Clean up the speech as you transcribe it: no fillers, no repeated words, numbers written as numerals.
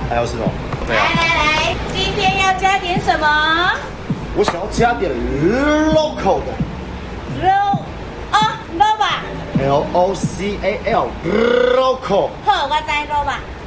还有是什么？对啊。 来，今天要加点什么？ 我想要加点 local 的。 肉啊，肉吧。 LOCAL local。 好，我知肉吧。